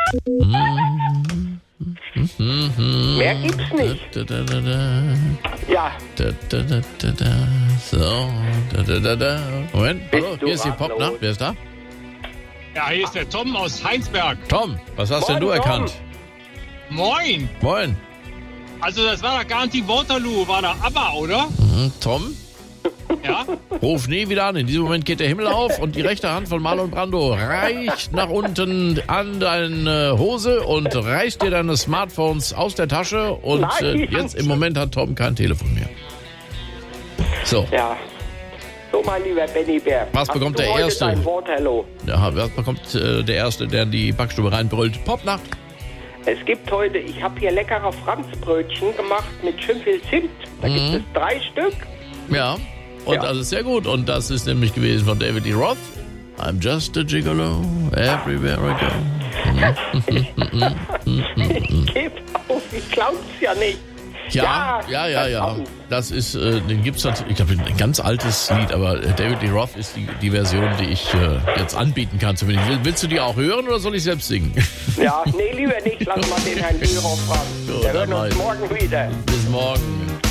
Mehr gibt's nicht. Ja. So. Moment, hallo, hier ist die Popnacht. Wer ist da? Ja, hier ist der Tom aus Heinsberg. Tom, was hast denn du Moin, erkannt? Moin. Moin. Also das war doch garantiert Waterloo, war da ABBA, oder? Tom, Ja? ruf nie wieder an. In diesem Moment geht der Himmel auf und die rechte Hand von Marlon Brando reicht nach unten an deine Hose und reißt dir deine Smartphones aus der Tasche. Und Nein. jetzt im Moment hat Tom kein Telefon mehr. So, Ja. So, mein lieber Benny Bär. Was bekommt hast du der heute Erste? Dein Waterloo? ja, was bekommt der Erste, der in die Backstube reinbrüllt? Popnacht. Es gibt heute, ich habe hier leckere Franzbrötchen gemacht mit schön viel Zimt. Da gibt es 3 Stück. Ja, und Ja. das ist sehr gut. Und das ist nämlich gewesen von David Lee Roth. I'm just a gigolo, everywhere I go. Ich gebe auf, ich glaub's ja nicht. Ja. verdammt. Das ist, den gibt's natürlich, ich glaube, ein ganz altes Lied, aber David Lee Roth ist die Version, die ich jetzt anbieten kann. Zumindest. Willst du die auch hören oder soll ich selbst singen? Ja, nee, lieber nicht. Lass mal den Herrn Lehrer fragen. Gut, Wir dann hören uns mal. morgen wieder. Bis morgen.